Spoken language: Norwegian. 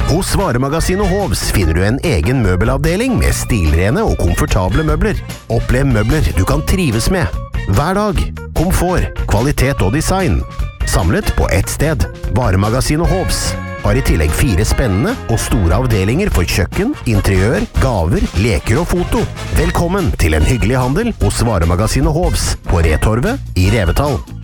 Hos Varemagasinet Hovs finner du en egen møbelavdeling med stilrene og komfortable møbler. Opplev møbler du kan trives med. Hver dag. Komfort, kvalitet og design. Samlet på ett sted. Varemagasinet Hovs har i tillegg 4 spennende og store avdelinger for kjøkken, interiør, gaver, leker og foto. Velkommen til en hyggelig handel hos Varemagasinet Hovs på Retorvet i Revetal.